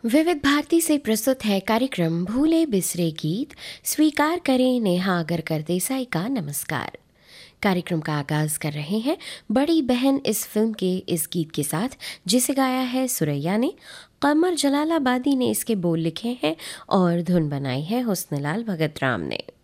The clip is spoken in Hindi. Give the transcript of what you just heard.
विविध भारती से प्रस्तुत है कार्यक्रम भूले बिसरे गीत। स्वीकार करें नेहा अगरकर देसाई का नमस्कार। कार्यक्रम का आगाज कर रहे हैं बड़ी बहन इस फिल्म के इस गीत के साथ, जिसे गाया है सुरैया ने। कमर जलालाबादी ने इसके बोल लिखे हैं और धुन बनाई है हुस्नलाल भगत राम ने।